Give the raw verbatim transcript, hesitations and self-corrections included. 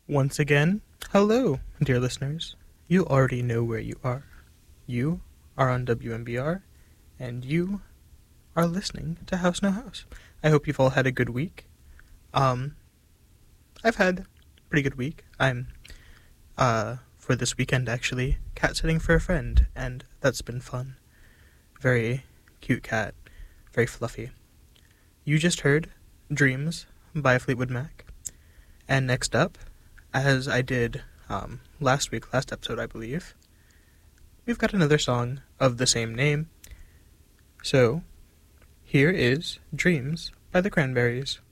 Once again, hello, dear listeners. You already know where you are. You are on W M B R, and you are listening to House No House. I hope you've all had a good week. Um, I've had a pretty good week. I'm, uh, for this weekend actually, cat sitting for a friend, and that's been fun. Very cute cat, very fluffy. You just heard Dreams by Fleetwood Mac. And next up, as I did um, last week, last episode I believe, we've got another song of the same name. So, here is Dreams by the Cranberries.